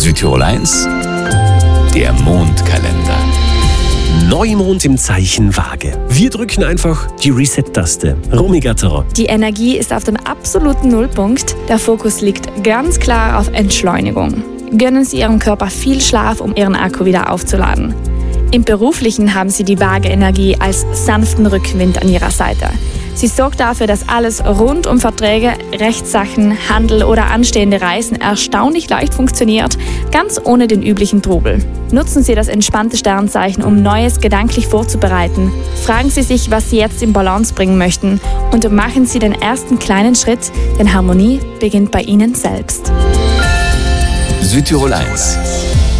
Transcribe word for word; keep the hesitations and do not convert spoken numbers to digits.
Südtirol eins, der Mondkalender. Neumond im Zeichen Waage. Wir drücken einfach die Reset-Taste. Romy Gatterer. Die Energie ist auf dem absoluten Nullpunkt. Der Fokus liegt ganz klar auf Entschleunigung. Gönnen Sie Ihrem Körper viel Schlaf, um Ihren Akku wieder aufzuladen. Im Beruflichen haben Sie die Waage-Energie als sanften Rückenwind an Ihrer Seite. Sie sorgt dafür, dass alles rund um Verträge, Rechtssachen, Handel oder anstehende Reisen erstaunlich leicht funktioniert, ganz ohne den üblichen Trubel. Nutzen Sie das entspannte Sternzeichen, um Neues gedanklich vorzubereiten. Fragen Sie sich, was Sie jetzt in Balance bringen möchten, und machen Sie den ersten kleinen Schritt, denn Harmonie beginnt bei Ihnen selbst. Südtirol eins,